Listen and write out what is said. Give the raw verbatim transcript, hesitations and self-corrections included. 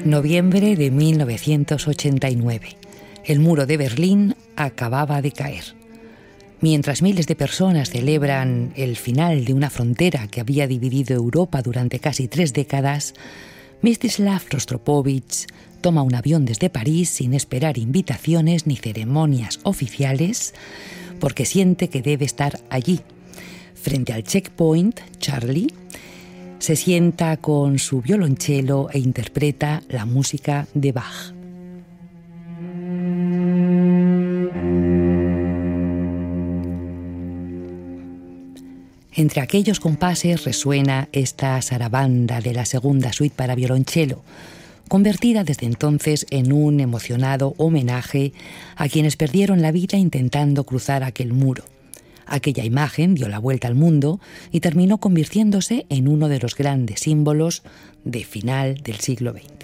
Noviembre de mil novecientos ochenta y nueve. El muro de Berlín acababa de caer. Mientras miles de personas celebran el final de una frontera que había dividido Europa durante casi tres décadas, Mstislav Rostropovich toma un avión desde París sin esperar invitaciones ni ceremonias oficiales, porque siente que debe estar allí. Frente al checkpoint, Charlie se sienta con su violonchelo e interpreta la música de Bach. Entre aquellos compases resuena esta sarabanda de la segunda suite para violonchelo, convertida desde entonces en un emocionado homenaje a quienes perdieron la vida intentando cruzar aquel muro. Aquella imagen dio la vuelta al mundo y terminó convirtiéndose en uno de los grandes símbolos de final del siglo veinte.